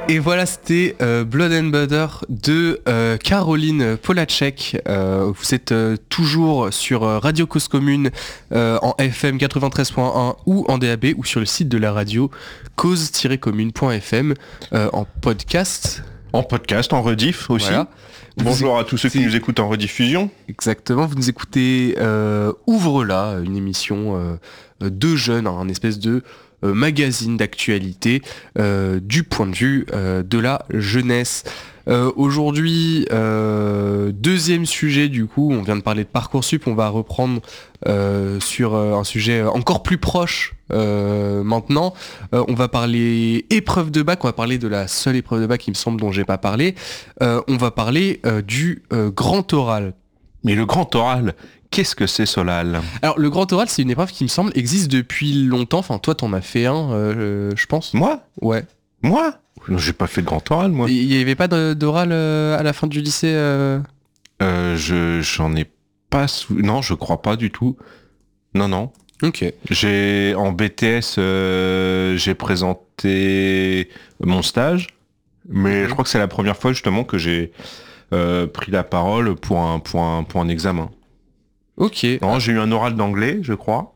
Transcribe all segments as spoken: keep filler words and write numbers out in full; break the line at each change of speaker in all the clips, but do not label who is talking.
Et voilà, c'était euh, Blood and Butter de euh, Caroline Polacek. Euh, vous êtes euh, toujours sur euh, Radio Cause Commune euh, en F M quatre-vingt-treize point un ou en D A B ou sur le site de la radio cause tiret commune point f m euh, en podcast.
En podcast, en rediff aussi. Voilà. Bonjour vous, à tous ceux qui nous écoutent en rediffusion.
Exactement, vous nous écoutez euh, Ouvre-la, une émission euh, de jeunes, hein, un espèce de euh, magazine d'actualité euh, du point de vue euh, de la jeunesse. Euh, aujourd'hui, euh, deuxième sujet du coup, on vient de parler de Parcoursup, on va reprendre euh, sur euh, un sujet encore plus proche euh, maintenant. Euh, on va parler épreuve de bac, on va parler de la seule épreuve de bac il me semble dont j'ai pas parlé. Euh, on va parler euh, du euh, grand oral.
Mais le grand oral, qu'est-ce que c'est, Solal ?
Alors le grand oral, c'est une épreuve qui me semble existe depuis longtemps, enfin toi t'en as fait un, euh, je pense.
Moi ?
Ouais.
Moi ? J'ai pas fait de grand oral, moi.
Il y avait pas de, d'oral euh, à la fin du lycée euh...
Euh, je, j'en ai pas... Sou... Non, je crois pas du tout. Non, non.
Ok.
J'ai, en B T S, euh, j'ai présenté mon stage, mais mmh. je crois que c'est la première fois, justement, que j'ai euh, pris la parole pour un, pour un, pour un examen.
Ok.
Non, j'ai eu un oral d'anglais, je crois.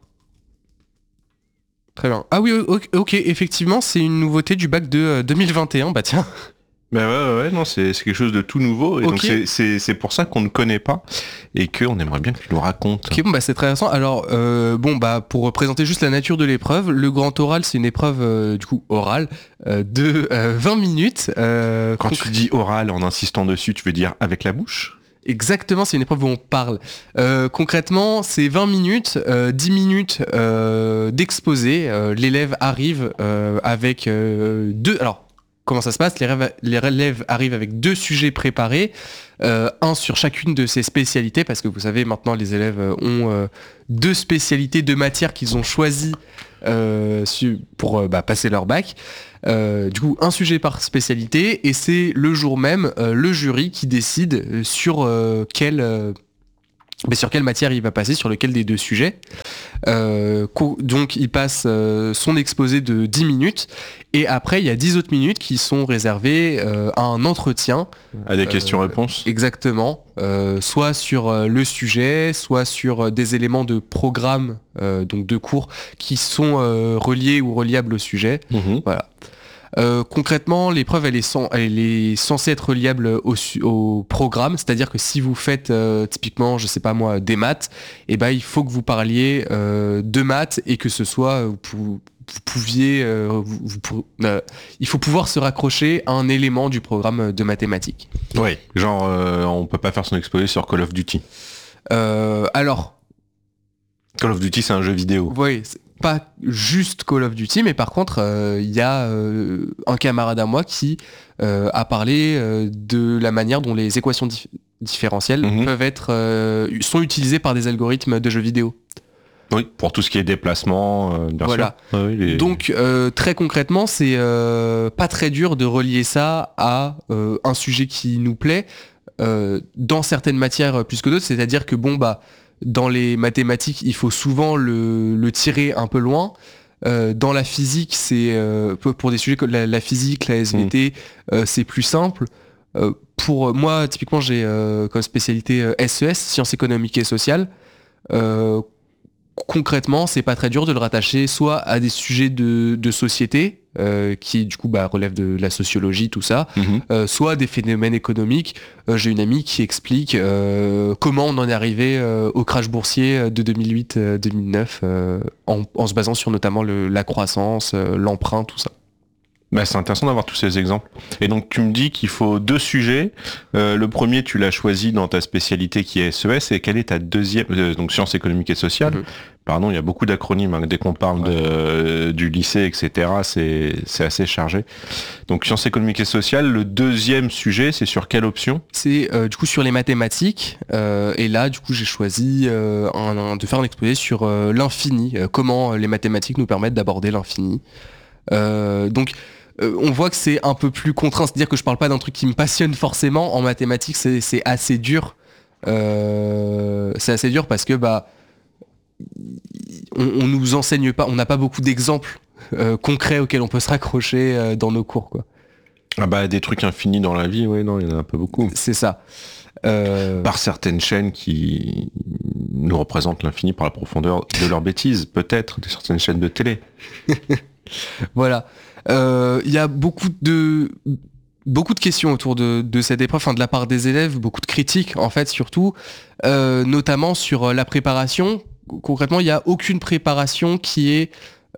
Très bien. Ah oui, ok, ok, effectivement, c'est une nouveauté du bac de euh, deux mille vingt et un, bah tiens.
Bah ouais, ouais, ouais, non, c'est, c'est quelque chose de tout nouveau, et okay. donc c'est, c'est, c'est pour ça qu'on ne connaît pas, et qu'on aimerait bien que tu nous racontes.
Ok, bon bah c'est très intéressant. Alors, euh, bon bah pour présenter juste la nature de l'épreuve, le grand oral, c'est une épreuve, euh, du coup, orale, euh, de euh, vingt minutes. Euh,
Quand concr- tu dis oral, en insistant dessus, tu veux dire avec la bouche ?
Exactement, c'est une épreuve où on parle. Euh, concrètement, c'est vingt minutes, euh, dix minutes euh, d'exposé. Euh, l'élève arrive euh, avec euh, deux... Alors, comment ça se passe ? Les élèves, les élèves arrivent avec deux sujets préparés, euh, un sur chacune de ses spécialités, parce que vous savez, maintenant, les élèves ont euh, deux spécialités, deux matières qu'ils ont choisies euh, pour euh, bah, passer leur bac. Euh, du coup, un sujet par spécialité, et c'est le jour même euh, le jury qui décide sur euh, quelle euh, bah, sur quelle matière il va passer, sur lequel des deux sujets. Euh, co- donc il passe euh, son exposé de dix minutes, et après il y a dix autres minutes qui sont réservées euh, à un entretien.
À des euh, questions-réponses.
Exactement. Euh, soit sur euh, le sujet, soit sur euh, des éléments de programme, euh, donc de cours, qui sont euh, reliés ou reliables au sujet. Mmh. Voilà. Euh, concrètement, l'épreuve elle est, sans, elle est censée être reliable au, au programme, c'est-à-dire que si vous faites euh, typiquement, je sais pas moi, des maths, et eh ben il faut que vous parliez euh, de maths et que ce soit vous, vous pouviez, euh, vous, vous, euh, il faut pouvoir se raccrocher à un élément du programme de mathématiques.
Oui, genre euh, on peut pas faire son exposé sur Call of Duty.
Euh, alors.
Call of Duty c'est un jeu vidéo.
Oui. C'est pas juste Call of Duty, mais par contre, il euh, y a euh, un camarade à moi qui euh, a parlé euh, de la manière dont les équations dif- différentielles mmh. peuvent être euh, sont utilisées par des algorithmes de jeux vidéo.
Oui, pour tout ce qui est déplacement, euh, bien
voilà.
sûr. Ah oui, les...
Donc, euh, très concrètement, c'est euh, pas très dur de relier ça à euh, un sujet qui nous plaît euh, dans certaines matières plus que d'autres, c'est-à-dire que bon, bah, dans les mathématiques, il faut souvent le, le tirer un peu loin. Euh, dans la physique, c'est euh, pour des sujets comme la, la physique, la S V T, mmh. euh, c'est plus simple. Euh, pour moi, typiquement, j'ai euh, comme spécialité euh, S E S, sciences économiques et sociales. Euh, concrètement, c'est pas très dur de le rattacher soit à des sujets de, de société, euh, qui du coup bah, relèvent de la sociologie, tout ça, mmh. euh, soit des phénomènes économiques. Euh, j'ai une amie qui explique euh, comment on en est arrivé euh, au crash boursier de deux mille huit deux mille neuf, euh, en, en se basant sur notamment le, la croissance, euh, l'emprunt, tout ça.
Bah, c'est intéressant d'avoir tous ces exemples. Et donc tu me dis qu'il faut deux sujets. Euh, le premier, tu l'as choisi dans ta spécialité qui est S E S. Et quelle est ta deuxième euh, donc sciences économiques et sociales. Mmh. Pardon, il y a beaucoup d'acronymes hein, dès qu'on parle ouais. de, euh, du lycée, et cetera. C'est, c'est assez chargé. Donc sciences économiques et sociales. Le deuxième sujet, c'est sur quelle option ?
C'est euh, du coup sur les mathématiques. Euh, et là, du coup, j'ai choisi euh, un, un, de faire un exposé sur euh, l'infini. Euh, comment les mathématiques nous permettent d'aborder l'infini. Euh, donc Euh, on voit que c'est un peu plus contraint, c'est-à-dire que je parle pas d'un truc qui me passionne forcément. En mathématiques, c'est, c'est assez dur. Euh, c'est assez dur parce que bah, on, on nous enseigne pas, on n'a pas beaucoup d'exemples euh, concrets auxquels on peut se raccrocher euh, dans nos cours, quoi.
Ah bah des trucs infinis dans la vie, oui, non, il y en a un peu beaucoup.
C'est ça. Euh...
Par certaines chaînes qui nous représentent l'infini par la profondeur de leurs bêtises, peut-être, de certaines chaînes de télé.
Voilà. Il euh, y a beaucoup de... beaucoup de questions autour de, de cette épreuve, enfin de la part des élèves, beaucoup de critiques en fait surtout, euh, notamment sur la préparation. Concrètement, il n'y a aucune préparation qui est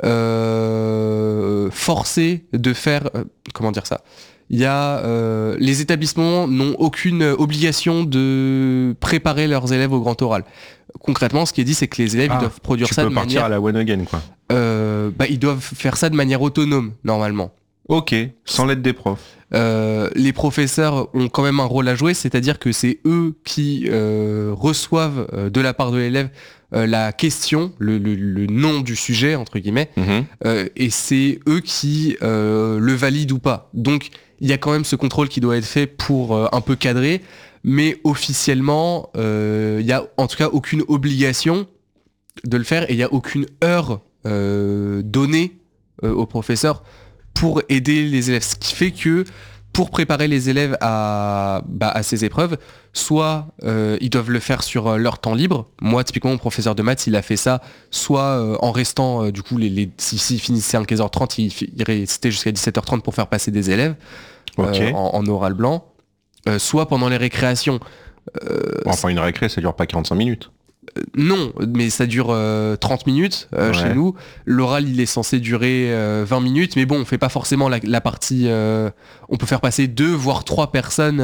euh, forcée de faire... Euh, comment dire ça ? Il y a euh, les établissements n'ont aucune obligation de préparer leurs élèves au grand oral. Concrètement, ce qui est dit, c'est que les élèves
ah,
ils doivent produire
tu
ça
peux
de
partir
manière...
à la one again, quoi.
Euh, bah, ils doivent faire ça de manière autonome, normalement.
Ok, sans l'aide des profs.
Euh, les professeurs ont quand même un rôle à jouer, c'est-à-dire que c'est eux qui euh, reçoivent euh, de la part de l'élève euh, la question, le, le, le nom du sujet, entre guillemets,
Mm-hmm.
euh, et c'est eux qui euh, le valident ou pas. Donc il y a quand même ce contrôle qui doit être fait pour euh, un peu cadrer, mais officiellement, euh, il n'y a en tout cas aucune obligation de le faire et il n'y a aucune heure euh, donnée euh, aux professeurs pour aider les élèves. Ce qui fait que pour préparer les élèves à, bah, à ces épreuves, soit euh, ils doivent le faire sur leur temps libre. Moi, typiquement, mon professeur de maths, il a fait ça, soit euh, en restant, euh, du coup, les, les, s'il si, si finissait à quinze heures trente, il, il restait jusqu'à dix-sept heures trente pour faire passer des élèves
okay.
euh, en, en oral blanc, euh, soit pendant les récréations.
Euh, enfin, une récré, ça dure pas quarante-cinq minutes.
Non, mais ça dure euh, trente minutes euh, ouais. Chez nous. L'oral, il est censé durer euh, vingt minutes, mais bon, on fait pas forcément la, la partie... Euh, on peut faire passer deux, voire trois personnes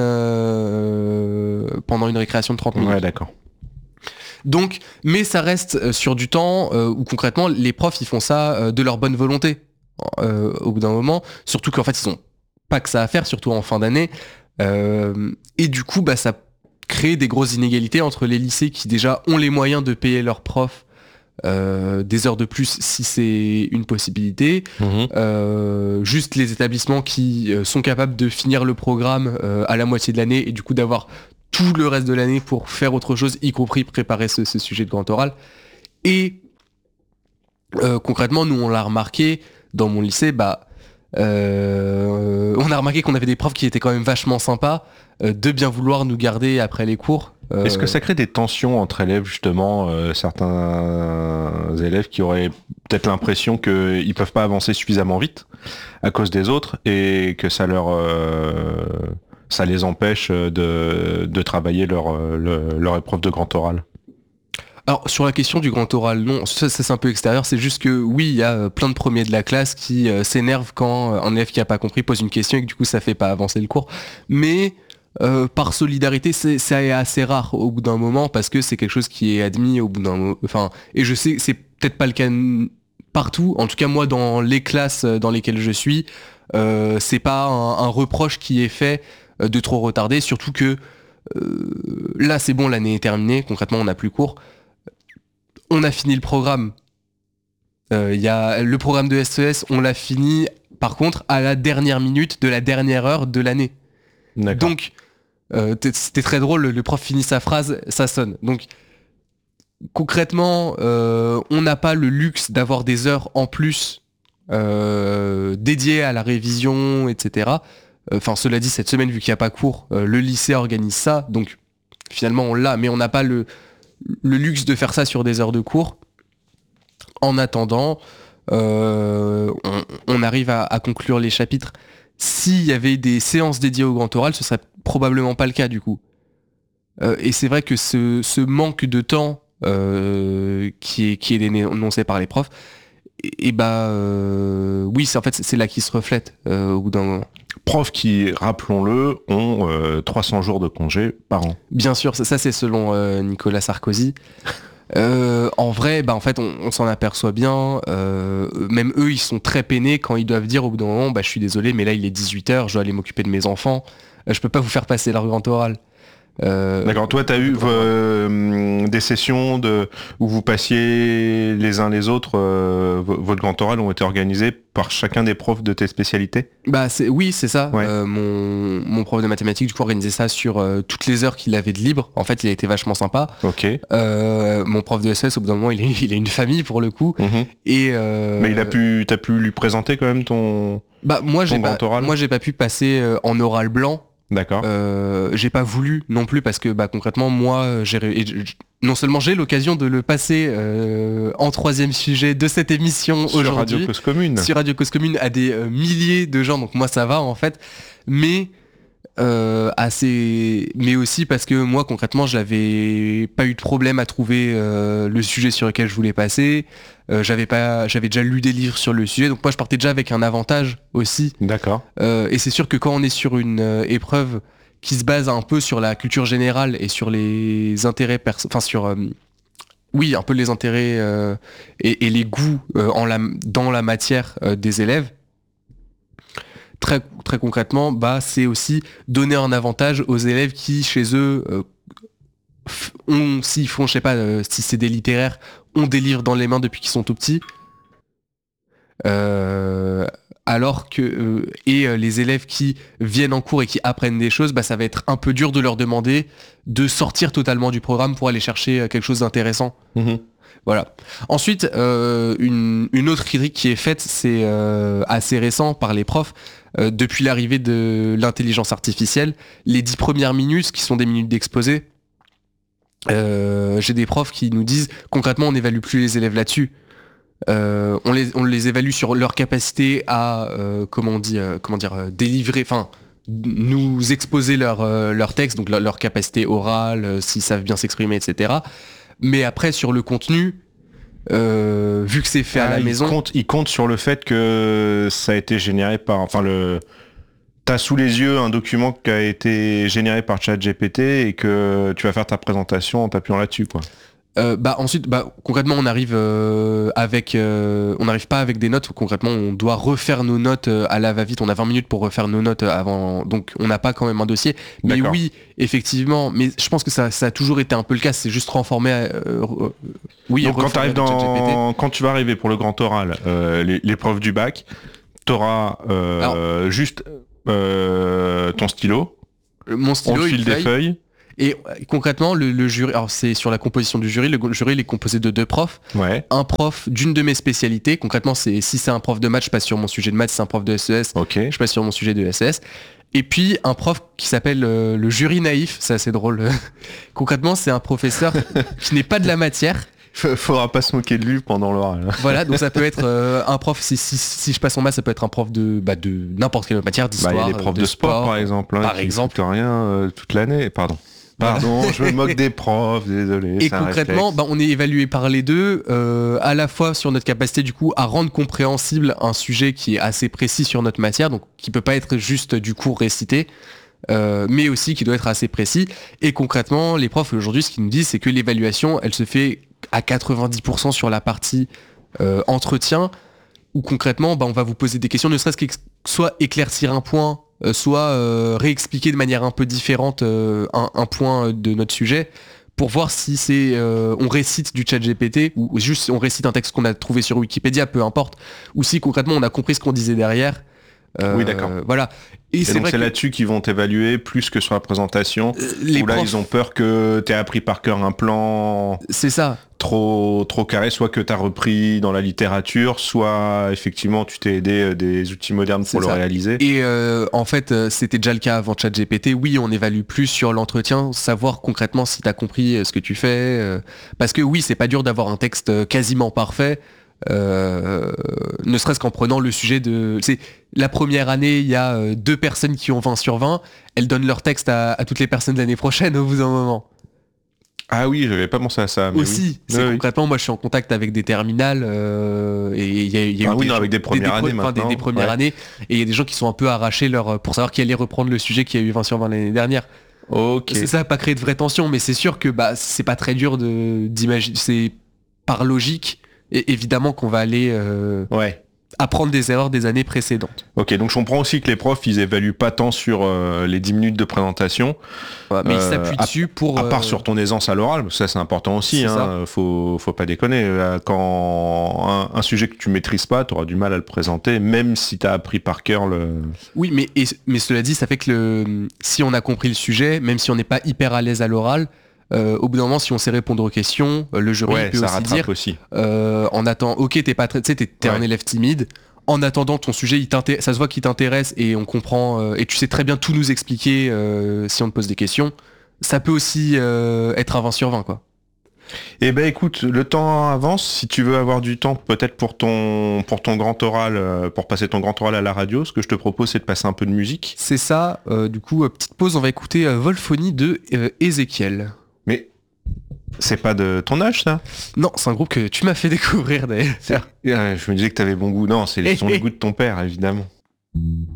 euh, pendant une récréation de trente minutes.
Ouais, d'accord.
Donc, mais ça reste sur du temps euh, où concrètement, les profs, ils font ça euh, de leur bonne volonté euh, au bout d'un moment. Surtout qu'en fait, ils ont pas que ça à faire, surtout en fin d'année. Euh, et du coup, bah ça créer des grosses inégalités entre les lycées qui déjà ont les moyens de payer leurs profs euh, des heures de plus si c'est une possibilité,
mmh.
euh, juste les établissements qui euh, sont capables de finir le programme euh, à la moitié de l'année et du coup d'avoir tout le reste de l'année pour faire autre chose, y compris préparer ce, ce sujet de grand oral. Et euh, concrètement, nous on l'a remarqué dans mon lycée, bah Euh, on a remarqué qu'on avait des profs qui étaient quand même vachement sympas, euh, de bien vouloir nous garder après les cours.
Euh... Est-ce que ça crée des tensions entre élèves, justement, euh, certains élèves qui auraient peut-être l'impression qu'ils peuvent pas avancer suffisamment vite à cause des autres et que ça leur euh, ça les empêche de, de travailler leur, leur, leur épreuve de grand oral?
Alors sur la question du grand oral, non, ça, ça c'est un peu extérieur, c'est juste que oui, il y a plein de premiers de la classe qui euh, s'énervent quand un élève qui a pas compris pose une question et que du coup ça fait pas avancer le cours. Mais euh, par solidarité, c'est, c'est assez rare au bout d'un moment parce que c'est quelque chose qui est admis au bout d'un moment. Enfin, et je sais que c'est peut-être pas le cas partout, en tout cas moi dans les classes dans lesquelles je suis, euh, c'est pas un, un reproche qui est fait euh, de trop retarder, surtout que euh, là c'est bon, l'année est terminée, concrètement on n'a plus cours. On a fini le programme. Il euh, y a le programme de S E S, on l'a fini, par contre, à la dernière minute de la dernière heure de l'année.
D'accord.
Donc, euh, c'était très drôle, le prof finit sa phrase, ça sonne. Donc, concrètement, euh, on n'a pas le luxe d'avoir des heures en plus euh, dédiées à la révision, et cetera. Enfin, cela dit, cette semaine, vu qu'il n'y a pas cours, euh, le lycée organise ça. Donc, finalement, on l'a, mais on n'a pas le... le luxe de faire ça sur des heures de cours. En attendant, euh, on, on arrive à, à conclure les chapitres. S'il y avait des séances dédiées au grand oral, ce serait probablement pas le cas du coup. Euh, et c'est vrai que ce, ce manque de temps euh, qui est, qui est dénoncé par les profs, et, et bah euh, oui, c'est en fait c'est là qu'il se reflète euh, au bout d'un moment.
Profs qui, rappelons-le, ont euh, trois cents jours de congé par an.
Bien sûr, ça, ça c'est selon euh, Nicolas Sarkozy. Euh, en vrai, bah en fait, on, on s'en aperçoit bien. Euh, même eux, ils sont très peinés quand ils doivent dire au bout d'un moment, bah je suis désolé, mais là il est dix-huit heures, je dois aller m'occuper de mes enfants. Euh, je peux pas vous faire passer leur grand oral. Euh,
D'accord, toi tu as eu euh, des sessions de, où vous passiez les uns les autres, euh, votre grand oral ont été organisés par chacun des profs de tes spécialités?
Bah c'est, oui, c'est ça.
Ouais.
Euh, mon, mon prof de mathématiques du coup organisait ça sur euh, toutes les heures qu'il avait de libre. En fait, il a été vachement sympa.
Ok.
Euh, mon prof de S S, au bout d'un moment, il a, il a une famille pour le coup.
Mm-hmm.
Et euh,
mais il a pu, t'as pu lui présenter quand même ton.
Bah moi
ton
j'ai
grand
pas,
oral.
moi j'ai pas pu passer euh, en oral blanc.
D'accord.
Euh, j'ai pas voulu non plus parce que bah concrètement moi j'ai et je- non seulement j'ai l'occasion de le passer euh, en troisième sujet de cette émission
Sur
aujourd'hui
Radio Cause Commune.
sur Radio Cause Commune à des euh, milliers de gens, donc moi ça va en fait, mais euh, assez, mais aussi parce que moi concrètement j'avais pas eu de problème à trouver euh, le sujet sur lequel je voulais passer. Euh, j'avais pas, j'avais déjà lu des livres sur le sujet, donc moi je partais déjà avec un avantage aussi.
D'accord.
Euh, et c'est sûr que quand on est sur une euh, épreuve qui se base un peu sur la culture générale et sur les intérêts perso, enfin sur euh, oui un peu les intérêts euh, et, et les goûts euh, en la, dans la matière euh, des élèves. Très, très concrètement, bah, c'est aussi donner un avantage aux élèves qui, chez eux, euh, f- ont, s'ils font, je sais pas, euh, si c'est des littéraires, ont des livres dans les mains depuis qu'ils sont tout petits. Euh, alors que euh, et euh, les élèves qui viennent en cours et qui apprennent des choses, bah, ça va être un peu dur de leur demander de sortir totalement du programme pour aller chercher euh, quelque chose d'intéressant.
Mm-hmm.
Voilà. Ensuite, euh, une, une autre critique qui est faite, c'est euh, assez récent par les profs. Euh, depuis l'arrivée de l'intelligence artificielle, les dix premières minutes, qui sont des minutes d'exposé, euh, j'ai des profs qui nous disent concrètement on n'évalue plus les élèves là-dessus. Euh, on, les, on les évalue sur leur capacité à euh, comment on dit, euh, comment dire, euh, délivrer, enfin nous exposer leur, euh, leur texte, donc leur, leur capacité orale, euh, s'ils savent bien s'exprimer, et cetera. Mais après sur le contenu, euh, vu que c'est fait à
Ah,
la
il
maison,
compte, il compte sur le fait que ça a été généré par, enfin le, t'as sous les yeux un document qui a été généré par ChatGPT et que tu vas faire ta présentation en t'appuyant là-dessus, quoi.
Euh, bah ensuite, bah concrètement, on arrive euh, avec, euh, on n'arrive pas avec des notes. Concrètement, on doit refaire nos notes euh, à la va-vite. On a vingt minutes pour refaire nos notes avant, donc on n'a pas quand même un dossier. Mais
D'accord.
oui, effectivement. Mais je pense que ça, ça a toujours été un peu le cas. C'est juste renformé. Euh, euh, oui.
Donc quand,
reformé
t'arrives
avec ChatGPT.
dans, quand tu vas arriver pour le grand oral, euh, les- l'épreuve du bac, t'auras euh,
Alors-
juste euh, ton stylo,
Mon
on
stylo,
te
une
file des
feuille.
feuilles.
Et euh, concrètement, le, le jury, alors c'est sur la composition du jury. Le jury, il est composé de deux profs.
Ouais.
Un prof d'une de mes spécialités. Concrètement, c'est si c'est un prof de maths, je passe sur mon sujet de maths. Si c'est un prof de S E S,
Ok.
je passe sur mon sujet de S E S. Et puis un prof qui s'appelle euh, le jury naïf, c'est assez drôle. Concrètement, c'est un professeur qui n'est pas de la matière.
Faudra pas se moquer de lui pendant l'oral.
Voilà, donc ça peut être euh, un prof, si, si, si je passe en maths, ça peut être un prof de, bah, de n'importe quelle autre matière,
Bah,
d'histoire,
il y a des profs de, sport, par exemple, hein,
par
qui
exemple.
foutent rien euh, toute l'année. Pardon. Pardon, je me moque des profs, désolé.
Et
c'est un
concrètement,
réflexe.
bah, on est évalué par les deux, euh, à la fois sur notre capacité du coup à rendre compréhensible un sujet qui est assez précis sur notre matière, donc qui peut pas être juste du cours récité, euh, mais aussi qui doit être assez précis. Et concrètement, les profs aujourd'hui, ce qu'ils nous disent, c'est que l'évaluation, elle se fait à quatre-vingt-dix pour cent sur la partie euh, entretien, où concrètement, bah, on va vous poser des questions, ne serait-ce que soit éclaircir un point, euh, soit euh, réexpliquer de manière un peu différente euh, un, un point de notre sujet, pour voir si c'est euh, on récite du chat G P T ou juste on récite un texte qu'on a trouvé sur Wikipédia, peu importe, ou si concrètement on a compris ce qu'on disait derrière. Euh,
Oui, d'accord.
Voilà. Et,
Et
c'est
donc
vrai
c'est
que
là-dessus qu'ils vont t'évaluer plus que sur la présentation.
euh, les
Où là,
profs,
ils ont peur que t'aies appris par cœur un plan
c'est ça.
trop trop carré, soit que t'as repris dans la littérature, soit effectivement tu t'es aidé euh, des outils modernes
C'est
pour le
ça.
réaliser.
Et euh, en fait, euh, c'était déjà le cas avant ChatGPT. Oui, on évalue plus sur l'entretien, savoir concrètement si tu as compris euh, ce que tu fais. euh, parce que oui, c'est pas dur d'avoir un texte euh, quasiment parfait. Euh, ne serait-ce qu'en prenant le sujet de... C'est la première année, il y a euh, deux personnes qui ont vingt sur vingt. Elles donnent leur texte à, à toutes les personnes de l'année prochaine au bout d'un moment.
Ah oui, j'avais pas pensé à ça. Mais
Aussi,
oui.
c'est
Oui, oui.
concrètement, moi je suis en contact avec des terminales euh, et il y a, il y a
Ah
eu
oui,
des,
non, avec des premières
pre-
années
enfin, des-
maintenant,
des premières
ouais.
années, et il y a des gens qui sont un peu arrachés leur, pour savoir qui allait reprendre le sujet qui a eu vingt sur vingt l'année dernière.
Ok.
C'est ça, pas créer de vraie tension, mais c'est sûr que bah, c'est pas très dur de, d'imaginer, c'est par logique, et évidemment qu'on va aller euh,
Ouais.
apprendre des erreurs des années précédentes.
Ok, donc je comprends aussi que les profs, ils évaluent pas tant sur euh, les dix minutes de présentation.
Ouais, mais
euh,
ils s'appuient
à,
dessus pour...
À part
euh...
sur ton aisance à l'oral, ça c'est important aussi, hein, faut, faut pas déconner. Quand un, un sujet que tu maîtrises pas, tu auras du mal à le présenter, même si tu as appris par cœur le...
Oui, mais, et, mais cela dit, ça fait que le, si on a compris le sujet, même si on n'est pas hyper à l'aise à l'oral, Euh, au bout d'un moment, si on sait répondre aux questions, euh, le jury
ouais,
peut
ça
aussi dire
aussi.
Euh, en attendant, ok, t'es pas très, tu sais, t'es, t'es ouais. un élève timide. En attendant, ton sujet, il ça se voit qu'il t'intéresse et on comprend euh, et tu sais très bien tout nous expliquer euh, si on te pose des questions. Ça peut aussi euh, être un vingt sur vingt, quoi.
Eh ben écoute, le temps avance. Si tu veux avoir du temps, peut-être pour ton pour ton grand oral, euh, pour passer ton grand oral à la radio, ce que je te propose, c'est de passer un peu de musique.
C'est ça. Euh, du coup, euh, petite pause, on va écouter euh, Volphonie de euh, Ézéchiel.
Mais c'est pas de ton âge, ça?
Non, c'est un groupe que tu m'as fait découvrir d'ailleurs.
Je me disais que t'avais bon goût. Non, c'est le goût de ton père, évidemment.